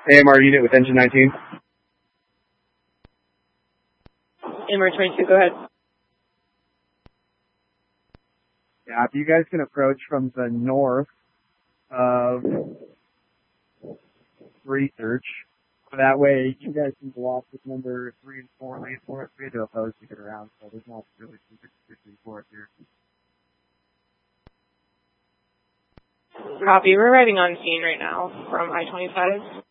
AMR unit with engine 19. AMR 22, go ahead. Yeah, if you guys can approach from the north of research, that way you guys can block with number 3 and 4 lane for it. We had to oppose to get around, so there's not really some position for it here. Copy. We're arriving on scene right now from I-25.